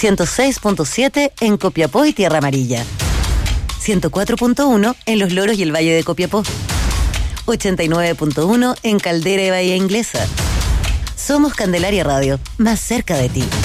106.7 en Copiapó y Tierra Amarilla, 104.1 en Los Loros y el Valle de Copiapó, 89.1 en Caldera y Bahía Inglesa. Somos Candelaria Radio, más cerca de ti.